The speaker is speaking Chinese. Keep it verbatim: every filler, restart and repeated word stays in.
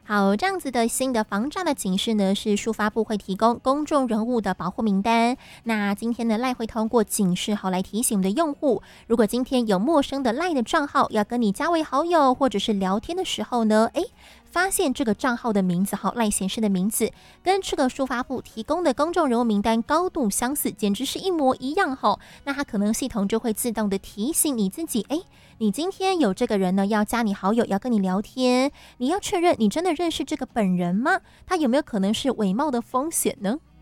好，这样子的新的防诈的警示呢，是数发部会提供公众人物的保护名单。那今天呢，赖会通过警示好来提醒我们的用户，如果今天有陌生的赖的账号要跟你加为好友或者是聊天的时候呢，诶，发现这个账号的名字好赖显示的名字跟这个数发部提供的公众人物名单高度相似，简直是一模一样吼。那它可能系统就会自动的提醒你自己，诶，你今天有这个人呢要加你好友，要跟你聊天，你要确认你真的认识这个本人吗？他有没有可能是伪冒的风险呢？